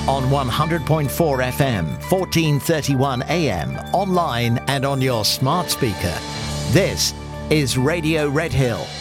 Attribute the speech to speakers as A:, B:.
A: on 100.4 FM, 1431 AM, online and on your smart speaker. This is Radio Red Hill.